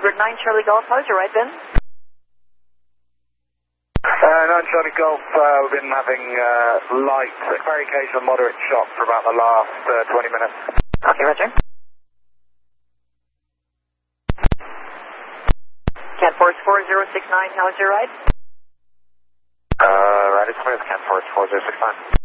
Bluebird 9 Charlie Golf, how's your ride been? 9 Charlie Golf, we've been having light, very occasional moderate shock for about the last 20 minutes. Okay, roger. Cat Force 4069, how's your ride? Ride is clear, Cat Force 4069.